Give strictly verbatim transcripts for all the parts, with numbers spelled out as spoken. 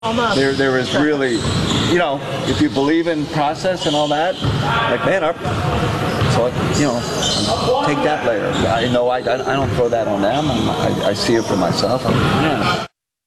There, there is really, you know, if you believe in process and all that, like, man, our, so, you know, take that layer. I know I, I don't throw that on them. I, I see it for myself. I'm, yeah.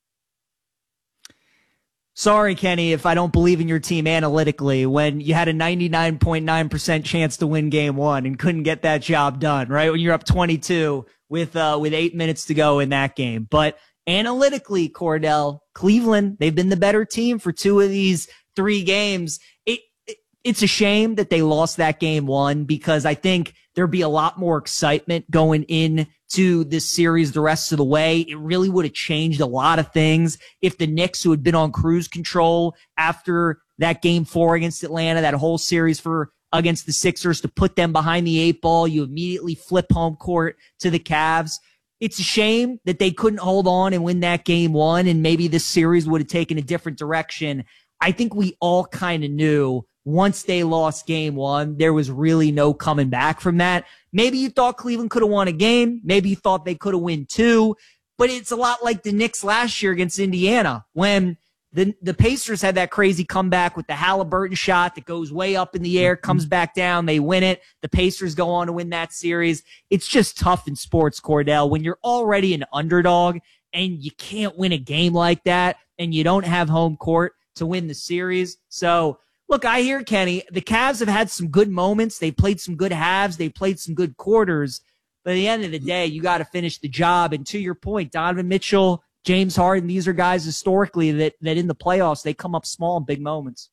Sorry, Kenny, if I don't believe in your team analytically when you had a ninety-nine point nine percent chance to win game one and couldn't get that job done, right? When you're up twenty-two with, uh, with eight minutes to go in that game. But analytically, Cordell, Cleveland, they've been the better team for two of these three games. It, it, it's a shame that they lost that game one because I think there'd be a lot more excitement going in to this series the rest of the way. It really would have changed a lot of things if the Knicks, who had been on cruise control after that game four against Atlanta, that whole series for against the Sixers, to put them behind the eight ball, you immediately flip home court to the Cavs. It's a shame that they couldn't hold on and win that game one, and maybe this series would have taken a different direction. I think we all kind of knew once they lost game one, there was really no coming back from that. Maybe you thought Cleveland could have won a game. Maybe you thought they could have won two. But it's a lot like the Knicks last year against Indiana when the, the Pacers had that crazy comeback with the Halliburton shot that goes way up in the air, comes back down, they win it. The Pacers go on to win that series. It's just tough in sports, Cordell, when you're already an underdog and you can't win a game like that and you don't have home court to win the series. So, look, I hear Kenny. The Cavs have had some good moments. They played some good halves. They played some good quarters. But at the end of the day, you got to finish the job. And to your point, Donovan Mitchell, James Harden, these are guys historically that, that in the playoffs, they come up small in big moments.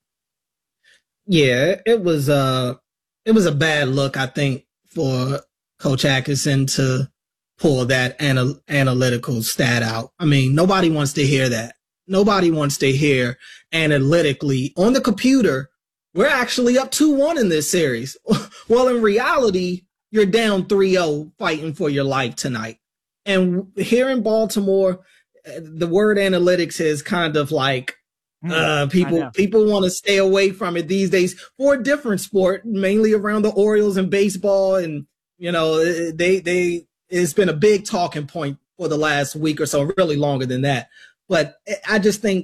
Yeah, it was, uh, it was a bad look, I think, for Coach Atkinson to pull that anal- analytical stat out. I mean, nobody wants to hear that. Nobody wants to hear analytically on the computer, we're actually up two one in this series. Well, in reality, you're down three oh fighting for your life tonight. And here in Baltimore, the word analytics is kind of like, uh, people, people want to stay away from it these days for a different sport, mainly around the Orioles and baseball. And, you know, they, they, it's been a big talking point for the last week or so, really longer than that. But I just think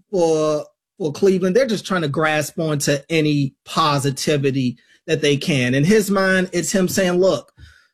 for for Cleveland, they're just trying to grasp onto any positivity that they can. In his mind, it's him saying, look,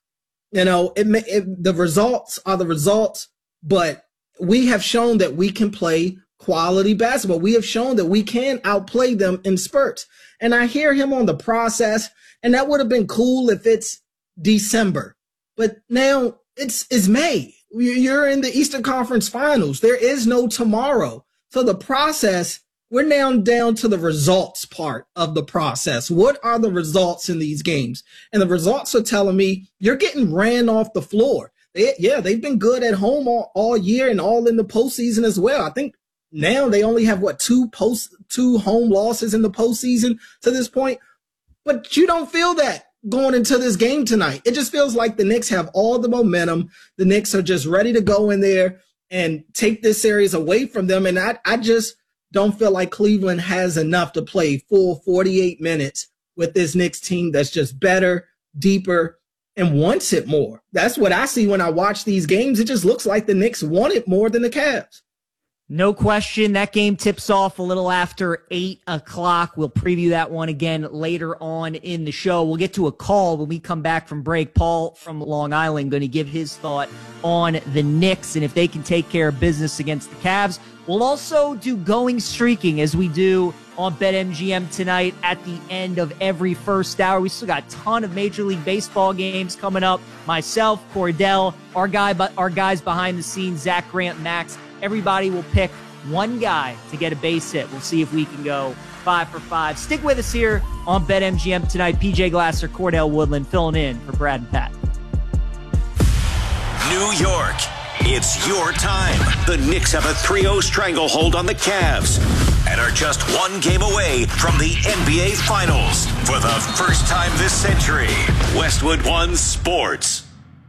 you know, it, it, the results are the results, but we have shown that we can play quality basketball. We have shown that we can outplay them in spurts. And I hear him on the process, and that would have been cool if it's December. But now it's, it's May. You're in the Eastern Conference Finals. There is no tomorrow. So the process, we're now down to the results part of the process. What are the results in these games? And the results are telling me you're getting ran off the floor. They, yeah, they've been good at home all, all year and all in the postseason as well. I think now they only have, what, two post, two home losses in the postseason to this point. But you don't feel that going into this game tonight. It just feels like the Knicks have all the momentum. The Knicks are just ready to go in there and take this series away from them. And I, I just don't feel like Cleveland has enough to play full forty-eight minutes with this Knicks team that's just better, deeper, and wants it more. That's what I see when I watch these games. It just looks like the Knicks want it more than the Cavs. No question. That game tips off a little after eight o'clock. We'll preview that one again later on in the show. We'll get to a call when we come back from break. Paul from Long Island going to give his thought on the Knicks and if they can take care of business against the Cavs. We'll also do going streaking as we do on BetMGM tonight at the end of every first hour. We still got a ton of Major League Baseball games coming up. Myself, Cordell, our guy, but our guys behind the scenes, Zach Grant, Max. Everybody will pick one guy to get a base hit. We'll see if we can go five for five. Stick with us here on BetMGM tonight. P J Glasser, Cordell Woodland filling in for Brad and Pat. New York, it's your time. The Knicks have a three oh stranglehold on the Cavs and are just one game away from the N B A Finals. For the first time this century, Westwood One Sports.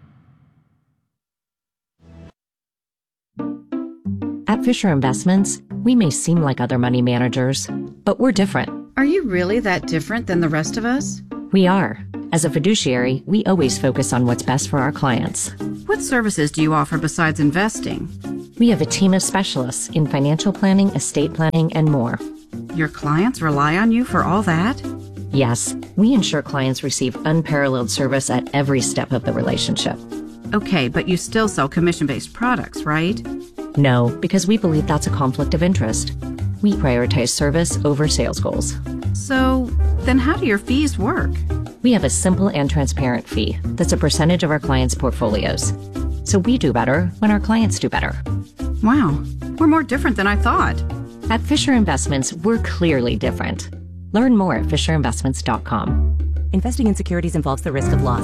At Fisher Investments, we may seem like other money managers, but we're different. Are you really that different than the rest of us? We are. As a fiduciary, we always focus on what's best for our clients. What services do you offer besides investing? We have a team of specialists in financial planning, estate planning, and more. Your clients rely on you for all that? Yes, we ensure clients receive unparalleled service at every step of the relationship. Okay, but you still sell commission-based products, right? No, because we believe that's a conflict of interest. We prioritize service over sales goals. So, then how do your fees work? We have a simple and transparent fee that's a percentage of our clients' portfolios. So we do better when our clients do better. Wow, we're more different than I thought. At Fisher Investments, we're clearly different. Learn more at fisher investments dot com. Investing in securities involves the risk of loss.